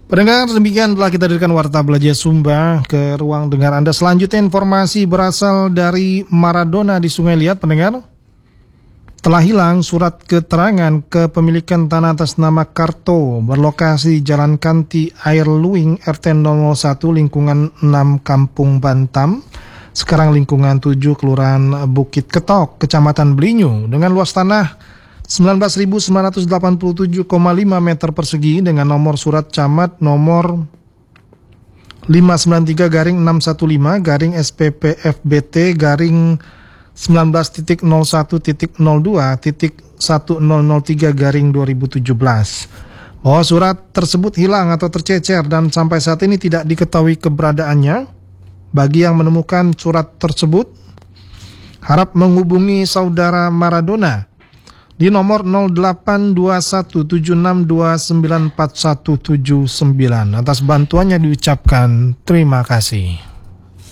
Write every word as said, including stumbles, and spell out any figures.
Pendengar, demikian telah kita hadirkan Warta Belajar Sumba ke ruang dengar Anda. Selanjutnya informasi berasal dari Maradona di Sungai Liat, pendengar. Telah hilang surat keterangan kepemilikan tanah atas nama Karto berlokasi Jalan Kanti Air Luing R T nol nol satu lingkungan enam Kampung Bantam, sekarang lingkungan tujuh Kelurahan Bukit Ketok, Kecamatan Belinyu, dengan luas tanah sembilan belas ribu sembilan ratus delapan puluh tujuh koma lima meter persegi dengan nomor surat camat nomor lima sembilan tiga garing enam satu lima garing S P P F B T garing sembilan belas titik nol satu titik nol dua titik satu nol nol tiga garing dua ribu tujuh belas. Bahwa surat tersebut hilang atau tercecer dan sampai saat ini tidak diketahui keberadaannya. Bagi yang menemukan surat tersebut, harap menghubungi saudara Maradona di nomor nol delapan dua satu tujuh enam dua sembilan empat satu tujuh sembilan. Atas bantuannya diucapkan terima kasih.